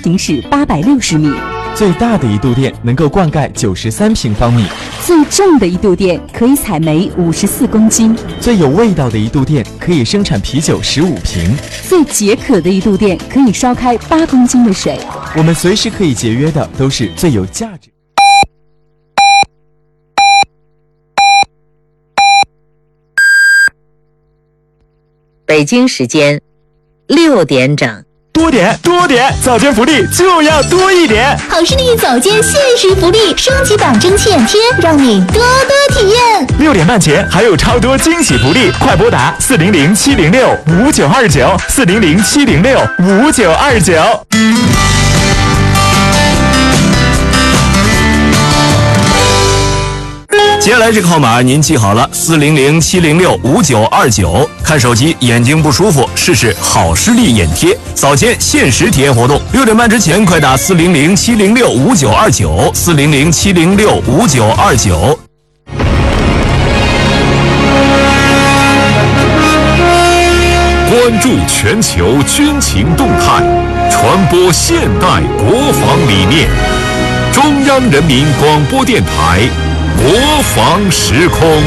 行驶860米。 最大的一度电能够灌溉93平方米。 最重的一度电可以采煤54公斤。 最有味道的一度电可以生产啤酒15瓶。 最解渴的一度电可以烧开8公斤的水。 我们随时可以节约的都是最有价值。 北京时间6点整。 多点，早间福利就要多一点。 好视力早间限时福利，升级版蒸汽眼贴，让你多多体验。 6点半前还有超多惊喜福利，快拨打400-706-5929，400-706-5929。接下来这个号码您记好了，400-706-5929。看手机眼睛不舒服，试试好视力眼贴，早间限时体验活动。6点半之前快打400-706-5929，400-706-5929。 关注全球军情动态，传播现代国防理念。中央人民广播电台国防时空。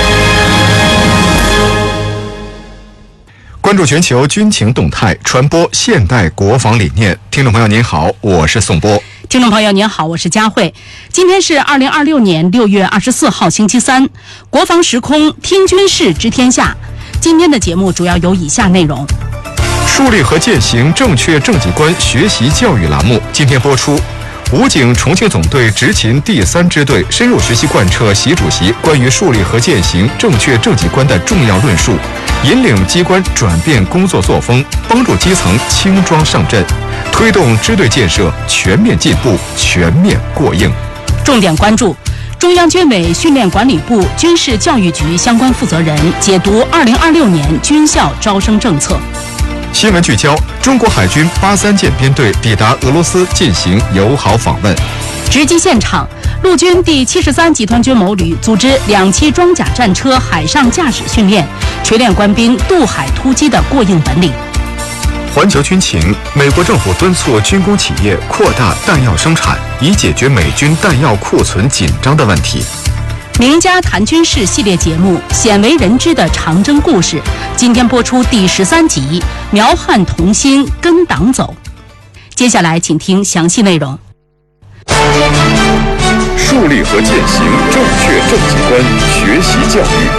关注全球军情动态，传播现代国防理念。听众朋友您好，我是宋波。 听众朋友您好，我是佳慧。今天是2026年6月24号星期三，国防时空听军事知天下。今天的节目主要有以下内容： 树立和践行正确政绩观学习教育栏目今天播出。武警重庆总队执勤第3支队深入学习贯彻习主席关于树立和践行正确政绩观的重要论述，引领机关转变工作作风，帮助基层轻装上阵，推动支队建设全面进步、全面过硬。 重点关注中央军委训练管理部军事教育局相关负责人解读2026年军校招生政策。 新闻聚焦：中国海军83舰编队抵达俄罗斯进行友好访问。 直击现场，陆军第73集团军某旅组织2栖装甲战车海上驾驶训练，锤炼官兵渡海突击的过硬本领。 环球军情：美国政府敦促军工企业扩大弹药生产，以解决美军弹药库存紧张的问题。 名家谈军事系列节目《鲜为人知的长征故事》今天播出第13集，苗汉同心跟党走。接下来请听详细内容。 树立和践行正确政绩观学习教育。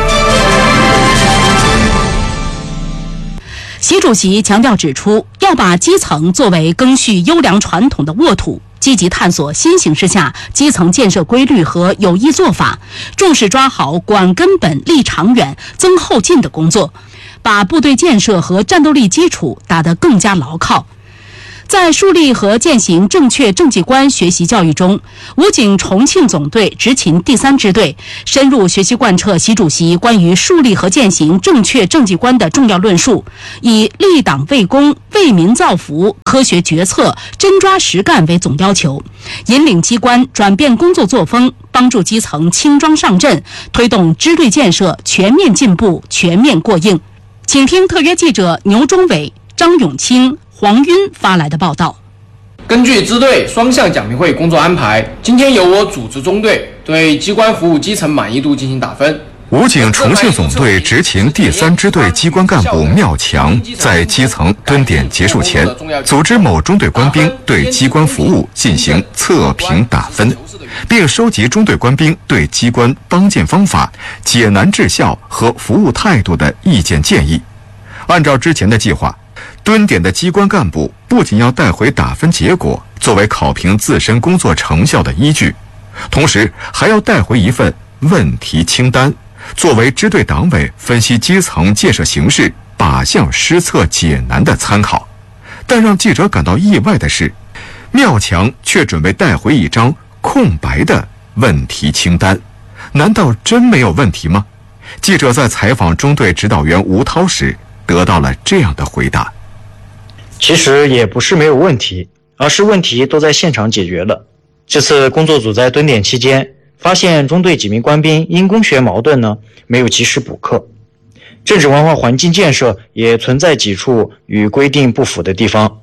习主席强调指出，要把基层作为赓续优良传统的沃土，积极探索新形势下基层建设规律和有益做法，重视抓好管根本、立长远、增后劲的工作，把部队建设和战斗力基础打得更加牢靠。在树立和践行正确政绩观学习教育中，武警重庆总队执勤第3支队深入学习贯彻习主席关于树立和践行正确政绩观的重要论述，以立党为公、为民造福、科学决策、真抓实干为总要求，引领机关转变工作作风，帮助基层轻装上阵，推动支队建设全面进步、全面过硬。请听特约记者牛忠伟、张永清、黄晕发来的报道。 根据支队双向讲评会工作安排，今天由我主持中队对机关服务基层满意度进行打分。 武警重庆总队执勤第3支队机关干部缪强在基层蹲点结束前，组织某中队官兵对机关服务进行测评打分，并收集中队官兵对机关帮建方法、解难治效和服务态度的意见建议。按照之前的计划，蹲点的机关干部不仅要带回打分结果作为考评自身工作成效的依据，同时还要带回一份问题清单，作为支队党委分析基层建设形势、靶向施策解难的参考。但让记者感到意外的是，缪强却准备带回一张空白的问题清单。难道真没有问题吗？记者在采访中队指导员吴涛时得到了这样的回答： 其实也不是没有问题，而是问题都在现场解决了。这次工作组在蹲点期间，发现中队几名官兵因工学矛盾没有及时补课，政治文化环境建设也存在几处与规定不符的地方。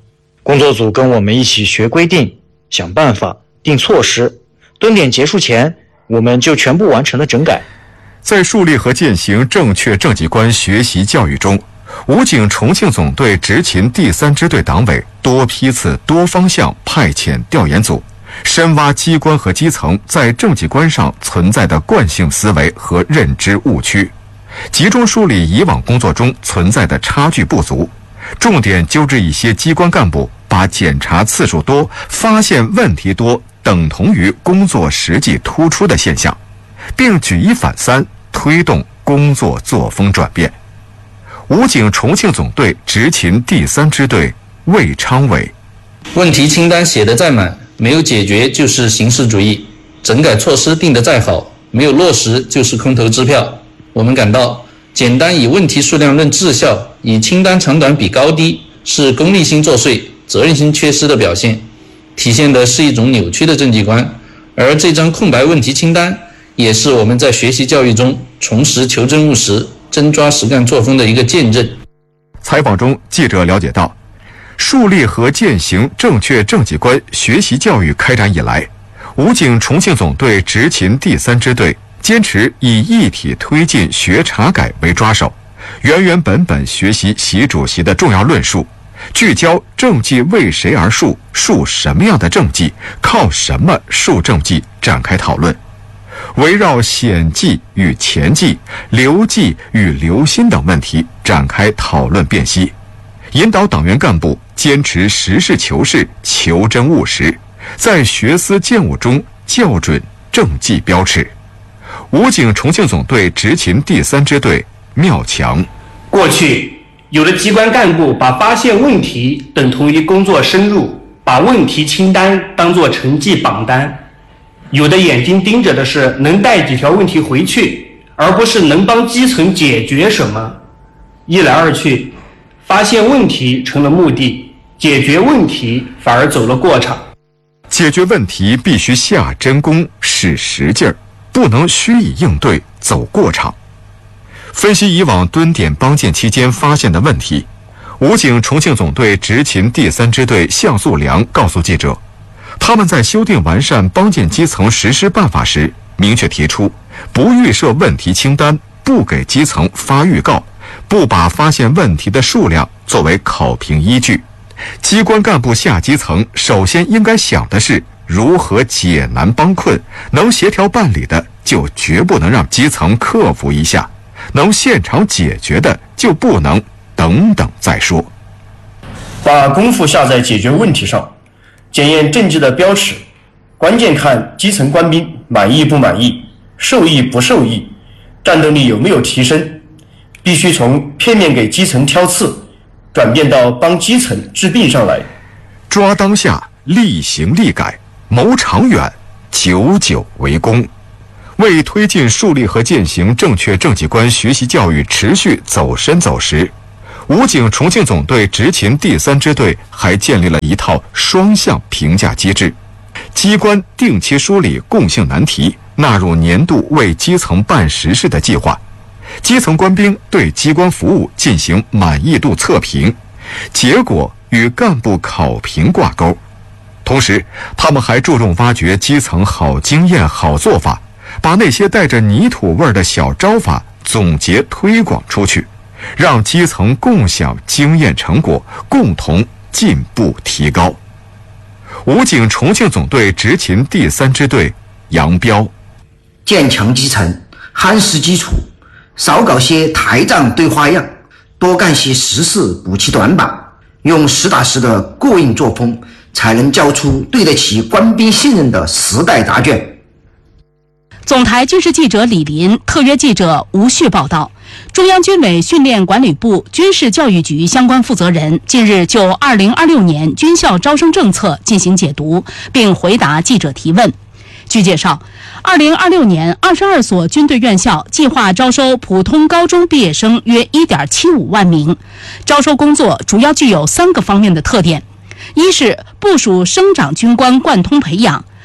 工作组跟我们一起学规定、想办法、定措施。蹲点结束前，我们就全部完成了整改。 在树立和践行正确政绩观学习教育中，武警重庆总队执勤第3支队党委多批次、多方向派遣调研组，深挖机关和基层在政绩观上存在的惯性思维和认知误区，集中梳理以往工作中存在的差距不足，重点纠正一些机关干部把检查次数多、发现问题多等同于工作实际突出的现象，并举一反三，推动工作作风转变。武警重庆总队执勤第3支队魏昌伟： 问题清单写得再满，没有解决就是形式主义；整改措施定得再好，没有落实就是空头支票。我们感到，简单以问题数量论质效，以清单长短比高低，是功利心作祟、责任心缺失的表现，体现的是一种扭曲的政绩观。而这张空白问题清单，也是我们在学习教育中重拾求真务实、真抓实干作风的一个见证。 采访中，记者了解到，树立和践行正确政绩观学习教育开展以来，武警重庆总队执勤第3支队坚持以一体推进学查改为抓手，原原本本学习习主席的重要论述，聚焦政绩为谁而树，树什么样的政绩，靠什么树政绩展开讨论，围绕显绩与前绩、留绩与留心等问题展开讨论辨析，引导党员干部坚持实事求是、求真务实，在学思践务中校准政绩标尺。武警重庆总队执勤第3支队缪强： 过去有的机关干部把发现问题等同于工作深入，把问题清单当作成绩榜单，有的眼睛盯着的是能带几条问题回去，而不是能帮基层解决什么。一来二去，发现问题成了目的，解决问题反而走了过场。 解决问题必须下真功、使实劲儿，不能虚以应对、走过场。分析以往蹲点帮建期间发现的问题，武警重庆总队执勤第3支队向素良告诉记者，他们在修订完善帮建基层实施办法时，明确提出不预设问题清单，不给基层发预告，不把发现问题的数量作为考评依据。机关干部下基层，首先应该想的是如何解难帮困，能协调办理的就绝不能让基层克服一下，能现场解决的就不能等等再说。 把功夫下在解决问题上，检验政绩的标尺，关键看基层官兵满意不满意，受益不受益，战斗力有没有提升。必须从片面给基层挑刺，转变到帮基层治病上来。 抓当下，立行立改，谋长远，久久为功。为推进树立和践行正确政绩观学习教育持续走深走实，武警重庆总队执勤第3支队还建立了一套双向评价机制，机关定期梳理共性难题，纳入年度为基层办实事的计划。基层官兵对机关服务进行满意度测评，结果与干部考评挂钩。同时，他们还注重挖掘基层好经验、好做法，把那些带着泥土味的小招法总结推广出去，让基层共享经验成果，共同进步提高。武警重庆总队执勤第3支队杨彪： 坚强基层，夯实基础，少搞些台账对花样，多干些实事补齐短板，用实打实的过硬作风，才能交出对得起官兵信任的时代答卷。 总台军事记者李林，特约记者吴旭报道。中央军委训练管理部军事教育局相关负责人近日就2026年军校招生政策进行解读，并回答记者提问。据介绍，2026年22所军队院校计划招收普通高中毕业生约1.75万名，招收工作主要具有3个方面的特点：一是部署生长军官贯通培养，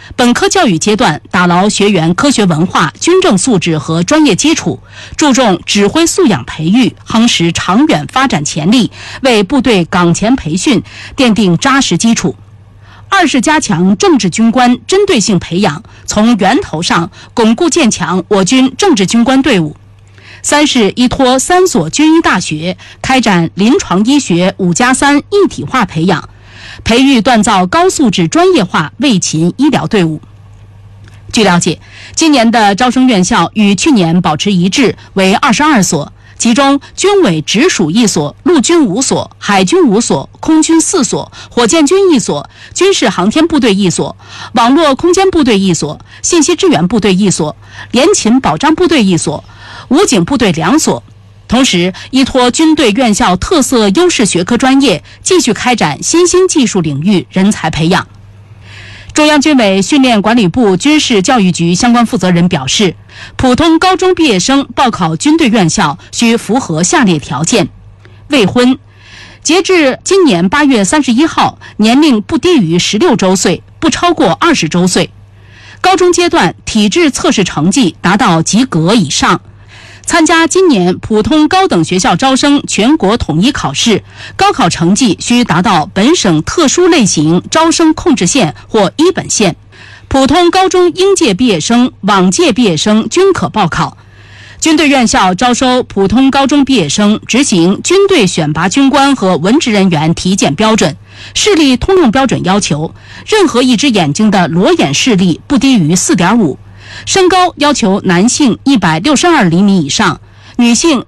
本科教育阶段打牢学员科学文化、军政素质和专业基础，注重指挥素养培育，夯实长远发展潜力，为部队岗前培训奠定扎实基础。二是加强政治军官针对性培养，从源头上巩固建强我军政治军官队伍。三是依托3所军医大学，开展临床医学5+3一体化培养，培育锻造高素质专业化卫勤医疗队伍。据了解，今年的招生院校与去年保持一致，为22所，其中军委直属1所，陆军5所，海军5所，空军4所，火箭军1所，军事航天部队1所，网络空间部队1所，信息支援部队1所，联勤保障部队1所，武警部队2所。同时，依托军队院校特色优势学科专业，继续开展新兴技术领域人才培养。中央军委训练管理部军事教育局相关负责人表示，普通高中毕业生报考军队院校需符合下列条件：未婚，截至今年8月31号，年龄不低于16周岁，不超过20周岁；高中阶段体质测试成绩达到及格以上；参加今年普通高等学校招生全国统一考试，高考成绩需达到本省特殊类型招生控制线或一本线。普通高中应届毕业生、往届毕业生均可报考。军队院校招收普通高中毕业生，执行军队选拔军官和文职人员体检标准、视力通用标准要求，任何一只眼睛的裸眼视力不低于 4.5。身高要求男性162厘米以上，女性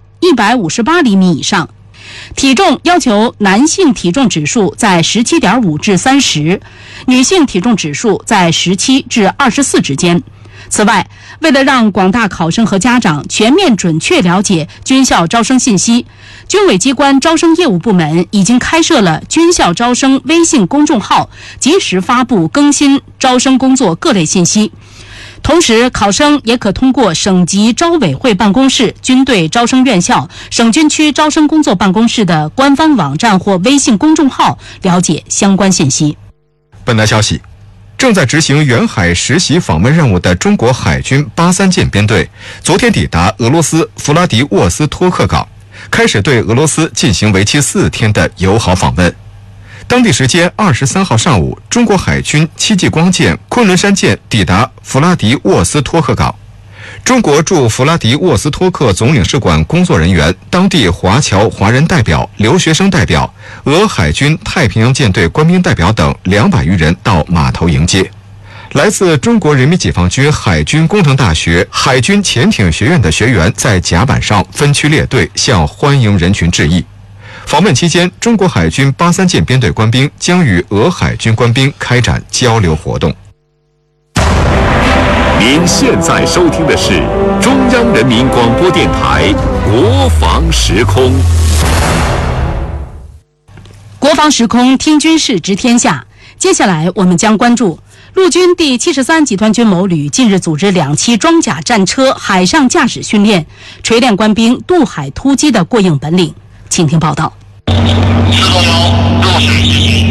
158厘米以上。体重要求男性体重指数在17.5至30，女性体重指数在17至24之间。此外，为了让广大考生和家长全面准确了解军校招生信息，军委机关招生业务部门已经开设了军校招生微信公众号，及时发布更新招生工作各类信息。同时，考生也可通过省级招委会办公室、军队招生院校、省军区招生工作办公室的官方网站或微信公众号了解相关信息。 本台消息，正在执行远海实习访问任务的中国海军83舰编队，昨天抵达俄罗斯弗拉迪沃斯托克港，开始对俄罗斯进行为期4天的友好访问。当地时间23号上午，中国海军戚继光舰、昆仑山舰抵达弗拉迪沃斯托克港。中国驻弗拉迪沃斯托克总领事馆工作人员、当地华侨华人代表、留学生代表、俄海军太平洋舰队官兵代表等200余人到码头迎接。来自中国人民解放军海军工程大学海军潜艇学院的学员在甲板上分区列队向欢迎人群致意。访问期间，中国海军83舰编队官兵将与俄海军官兵开展交流活动。 您现在收听的是中央人民广播电台国防时空。 国防时空听军事知天下，接下来我们将关注陆军第73集团军某旅近日组织2栖装甲战车海上驾驶训练，锤炼官兵渡海突击的过硬本领。请听报道。